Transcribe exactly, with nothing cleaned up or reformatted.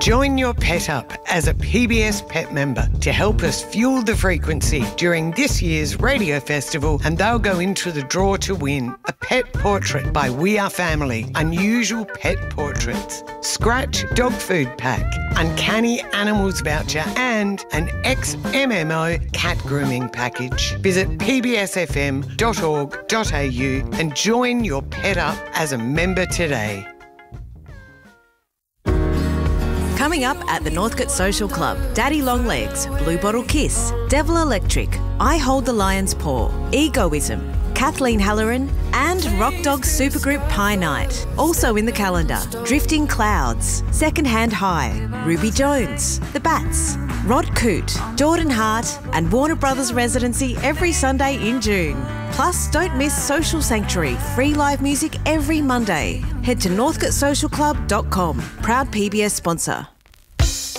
Join your pet up as a P B S Pet member to help us fuel the frequency during this year's radio festival, and they'll go into the draw to win a pet portrait by We Are Family, Unusual Pet Portraits, Scratch Dog Food Pack, Uncanny Animals Voucher and an ex-M M O cat grooming package. Visit p b s f m dot org dot a u and join your pet up as a member today. Coming up at the Northcote Social Club, Daddy Longlegs, Blue Bottle Kiss, Devil Electric, I Hold the Lion's Paw, Egoism, Kathleen Halloran and Rock Dog Supergroup Pie Night. Also in the calendar, Drifting Clouds, Secondhand High, Ruby Jones, The Bats, Rod Coote, Jordan Hart and Warner Brothers Residency every Sunday in June. Plus, don't miss Social Sanctuary, free live music every Monday. Head to northcote social club dot com, proud P B S sponsor.